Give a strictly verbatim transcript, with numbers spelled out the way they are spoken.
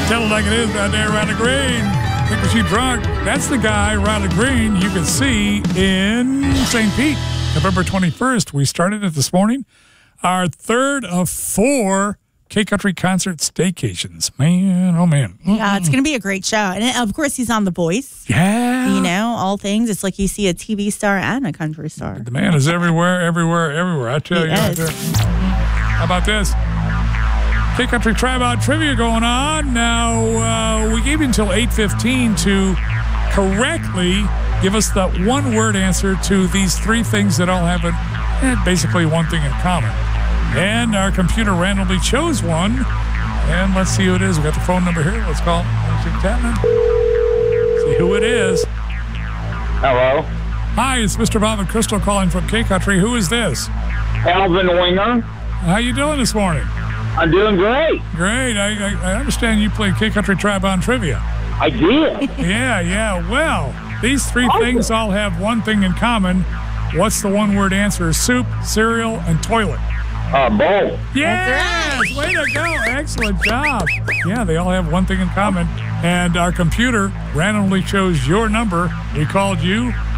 Tell it like it is right there, Riley Green. Think that she drunk. That's the guy, Riley Green, you can see in Saint Pete. November twenty-first. We started it this morning. Our third of four K-Country concert staycations. Man, oh man. Mm-mm. Yeah, it's going to be a great show. And of course, he's on The Voice. Yeah. You know, all things. It's like you see a T V star and a country star. The man is everywhere, everywhere, everywhere. I tell He you. Right is. there. How about this? K-Country Tri-Bout Trivia going on. Now, uh, we gave you until eight fifteen to correctly give us the one-word answer to these three things that all have a, eh, basically one thing in common. And our computer randomly chose one. And let's see who it is. We got the phone number here. Let's call Chapman. See who it is. Hello. Hi, it's Mister Bob and Crystal calling from K-Country. Who is this? Alvin Winger. How you doing this morning? I'm doing great. Great. I, I, I understand you played K-Country Tri-Bout Trivia. I did. Yeah, yeah. Well, these three Awesome. things all have one thing in common. What's the one-word answer? Soup, cereal, and toilet. Uh, both. Yes! That's Way to go. Excellent job. Yeah, they all have one thing in common. And our computer randomly chose your number. We called you.